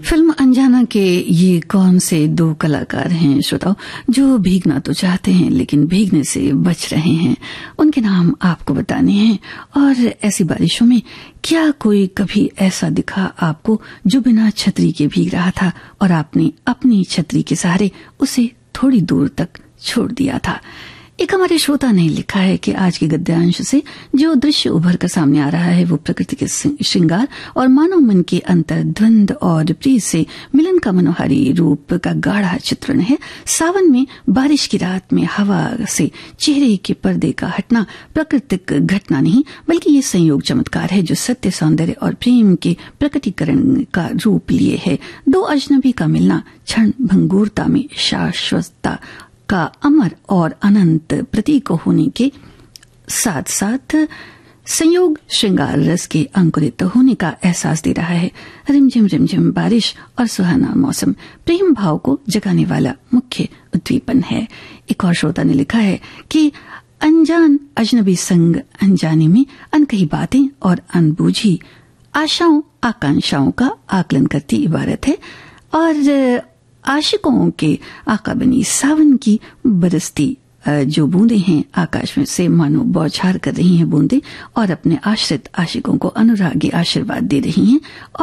Film अनजाना के ये कौन से दो कलाकार हैं श्रोताओ जो भीगना तो चाहते हैं लेकिन भीगने से बच रहे हैं। उनके नाम आपको बताने हैं। और ऐसी बारिशों में क्या कोई कभी ऐसा दिखा आपको जो बिना छतरी के भीग रहा था और आपने अपनी छतरी के सहारे उसे थोड़ी दूर तक छोड़ दिया था? एक हमारे श्रोता ने लिखा है कि आज के गद्यांश से जो दृश्य उभर कर सामने आ रहा है वो प्रकृति के श्रृंगार और मानव मन के अंतर द्वंद और प्रीत से मिलन का मनोहारी रूप का गाढ़ा चित्रण है। सावन में बारिश की रात में हवा से चेहरे के पर्दे का हटना प्राकृतिक घटना नहीं बल्कि ये संयोग चमत्कार है जो सत्य सौंदर्य और प्रेम के प्रकटीकरण का रूप लिए है। दो अजनबी का मिलना क्षण भंगुरता में शाश्वतता का अमर और अनंत प्रतीक होने के साथ साथ संयोग श्रृंगार रस के अंकुरित होने का एहसास दे रहा है। रिमझिम बारिश और सुहाना मौसम प्रेम भाव को जगाने वाला मुख्य उद्दीपन है। एक और श्रोता ने लिखा है कि अनजान अजनबी संग अनजाने में अनकही बातें और अनबूझी आशाओं आकांक्षाओं का आकलन करती इबारत है। और आशिकों के आका बनी सावन की बरसती जो बूंदें हैं आकाश में से मानो बौछार कर रही हैं बूंदें और अपने आश्रित आशिकों को अनुरागी आशीर्वाद दे रही हैं।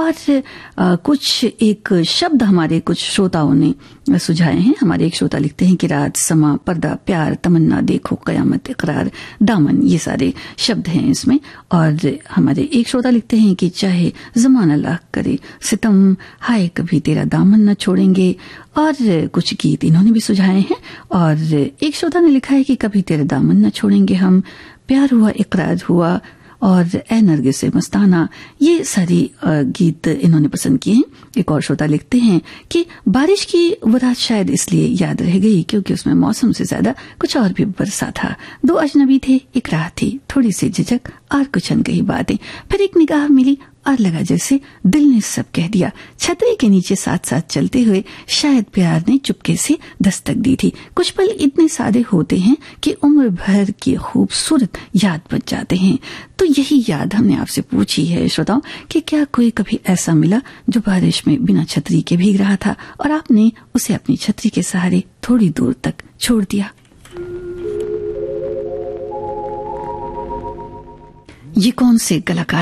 और कुछ एक शब्द हमारे कुछ श्रोताओं ने सुझाए हैं। हमारे एक श्रोता लिखते हैं कि रात समा पर्दा प्यार तमन्ना देखो कयामत इकरार दामन ये सारे शब्द हैं इसमें। और हमारे एक श्रोता लिखते हैं कि चाहे जमाना लाख करे सितम हाय कभी तेरा दामन न छोड़ेंगे। और कुछ गीत इन्होंने भी सुझाए हैं। और एक श्रोता ने लिखा है कि कभी तेरे दामन न छोड़ेंगे हम, प्यार हुआ इकरार हुआ और ए नरगिस से मस्ताना ये सारी गीत इन्होंने पसंद किए हैं। एक और श्रोता लिखते हैं कि बारिश की वो रात शायद इसलिए याद रह गई क्योंकि उसमें मौसम से ज्यादा कुछ और भी बरसा था। दो अजनबी थे, एक राह थी, थोड़ी सी झिझक और कुछ अनकही बातें, फिर एक निगाह मिली और लगा जैसे दिल ने सब कह दिया। छतरी के नीचे साथ साथ चलते हुए शायद प्यार ने चुपके से दस्तक दी थी। कुछ पल इतने सादे होते हैं कि उम्र भर की खूबसूरत याद बन जाते हैं। तो यही याद हमने आपसे पूछी है श्रोताओं कि क्या कोई कभी ऐसा मिला जो बारिश में बिना छतरी के भीग रहा था और आपने उसे अपनी छतरी के सहारे थोड़ी दूर तक छोड़ दिया। ये कौन से कलाकार